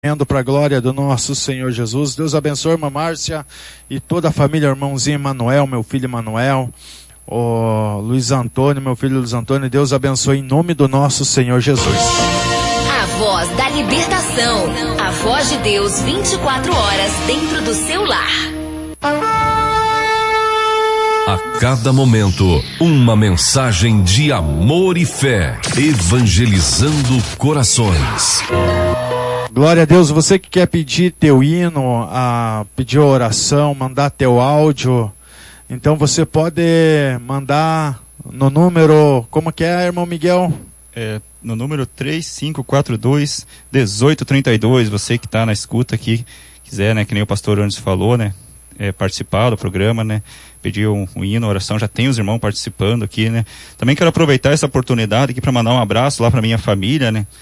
Para a glória do nosso Senhor Jesus. Deus abençoe a irmã Márcia e toda a família, irmãozinho Emanuel, meu filho Emanuel, o Luiz Antônio, meu filho Luiz Antônio. Deus abençoe em nome do nosso Senhor Jesus. A voz da libertação, a voz de Deus 24 horas dentro do seu lar. A cada momento, uma mensagem de amor e fé, evangelizando corações. Glória a Deus. Você que quer pedir teu hino, pedir oração, mandar teu áudio, então você pode mandar no número, como que é, irmão Miguel? No número 3542-1832, você que está na escuta aqui, quiser, né, que nem o pastor antes falou, né, participar do programa, né, pedir um hino, oração, já tem os irmãos participando aqui, né. Também quero aproveitar essa oportunidade aqui para mandar um abraço lá para minha família, né,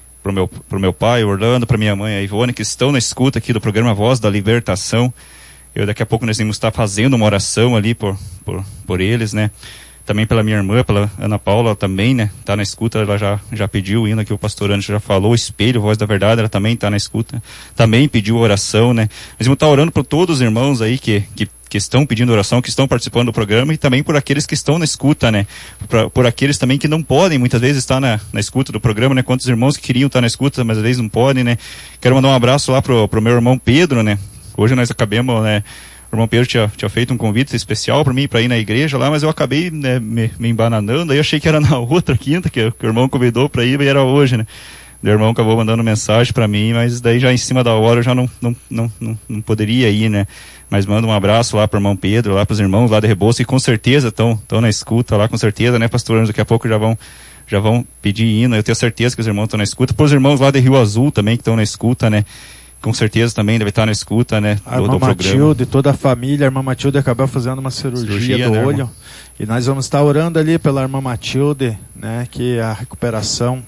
pro meu pai, Orlando, para minha mãe, a Ivone, que estão na escuta aqui do programa Voz da Libertação. Daqui a pouco nós vamos estar fazendo uma oração ali por eles, né. Também pela minha irmã, pela Ana Paula também, né, tá na escuta, ela já pediu o hino que o pastor antes já falou, o Espelho, Voz da Verdade, ela também tá na escuta, também pediu oração, né. Nós vamos estar orando por todos os irmãos aí que estão pedindo oração, que estão participando do programa, e também por aqueles que estão na escuta, né, por aqueles também que não podem, muitas vezes, estar na escuta do programa, né, quantos irmãos que queriam estar na escuta, mas às vezes não podem, né. Quero mandar um abraço lá pro meu irmão Pedro, né, hoje nós acabamos, né, o irmão Pedro tinha feito um convite especial para mim, para ir na igreja lá, mas eu acabei, né, me embananando, aí eu achei que era na outra quinta, que o irmão convidou para ir, e era hoje, né. O irmão acabou mandando mensagem para mim, mas daí já em cima da hora eu já não poderia ir, né. Mas manda um abraço lá pro irmão Pedro, lá pros irmãos lá de Rebouças, que com certeza estão na escuta lá, com certeza, né, pastor? Daqui a pouco já vão pedir hino, eu tenho certeza que os irmãos estão na escuta. Pros irmãos lá de Rio Azul também, que estão na escuta, né, com certeza também deve estar na escuta, né, a irmã Matilde, toda a família. A irmã Matilde acabou fazendo uma cirurgia do olho, né, e nós vamos estar orando ali pela irmã Matilde, né, que a recuperação,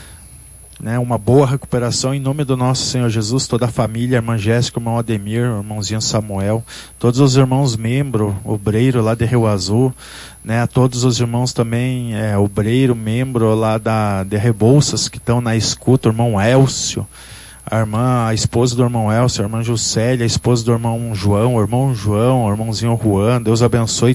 né, uma boa recuperação em nome do nosso Senhor Jesus. Toda a família, a irmã Jéssica, o irmão Ademir, o irmãozinho Samuel, todos os irmãos membro, obreiro lá de Rio Azul, né, todos os irmãos também, obreiro, membro lá de Rebouças, que estão na escuta, o irmão Elcio, a esposa do irmão Elcio, a irmã Juscelia, a esposa do irmão João, o irmãozinho Juan. Deus abençoe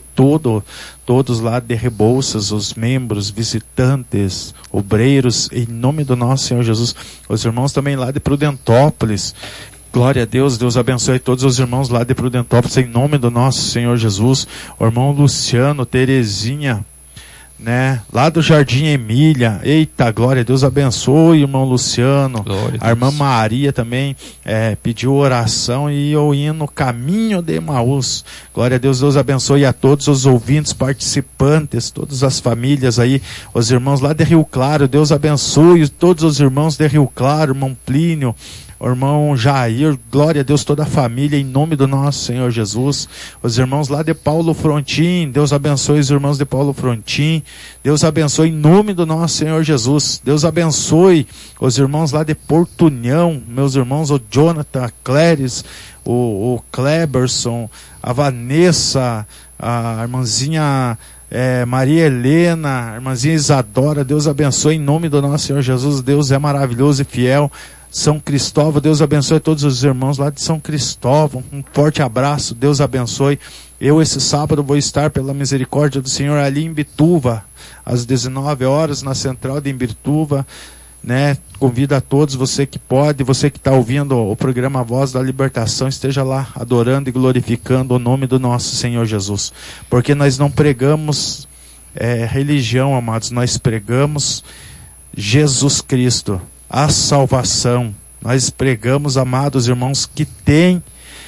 todos lá de Rebouças, os membros, visitantes, obreiros, em nome do nosso Senhor Jesus. Os irmãos também lá de Prudentópolis, glória a Deus. Deus abençoe todos os irmãos lá de Prudentópolis, em nome do nosso Senhor Jesus. O irmão Luciano, Terezinha, né, lá do Jardim Emília, eita, glória a Deus, abençoe o irmão Luciano. A irmã Maria também pediu oração e o hino Caminho de Emaús. Glória a Deus. Deus abençoe a todos os ouvintes, participantes, todas as famílias aí, os irmãos lá de Rio Claro. Deus abençoe todos os irmãos de Rio Claro, irmão Plínio, o irmão Jair, glória a Deus, toda a família, em nome do nosso Senhor Jesus. Os irmãos lá de Paulo Frontin, Deus abençoe os irmãos de Paulo Frontin. Deus abençoe em nome do nosso Senhor Jesus. Deus abençoe os irmãos lá de Portunhão, meus irmãos, o Jonathan, a Cléris, o Kleberson, a Vanessa, a irmãzinha Maria Helena, a irmãzinha Isadora. Deus abençoe em nome do nosso Senhor Jesus. Deus é maravilhoso e fiel. São Cristóvão, Deus abençoe todos os irmãos lá de São Cristóvão. Um forte abraço, Deus abençoe. Eu esse sábado vou estar, pela misericórdia do Senhor, ali em Bituva, às 19 horas, na central de Imbituva, né? Convido a todos, você que pode, você que está ouvindo o programa Voz da Libertação, esteja lá adorando e glorificando o nome do nosso Senhor Jesus. Porque nós não pregamos religião, amados, nós pregamos Jesus Cristo, a salvação. Nós pregamos, amados irmãos, que tem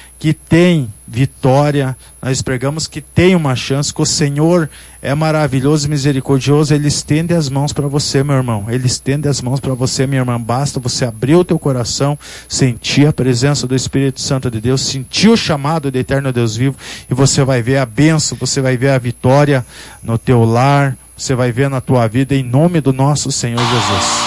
vitória. Nós pregamos que tem uma chance, que o Senhor é maravilhoso e misericordioso. Ele estende as mãos para você, meu irmão. Ele estende as mãos para você, minha irmã. Basta você abrir o teu coração, sentir a presença do Espírito Santo de Deus, sentir o chamado do eterno Deus vivo, e você vai ver a bênção, você vai ver a vitória no teu lar, você vai ver na tua vida, em nome do nosso Senhor Jesus.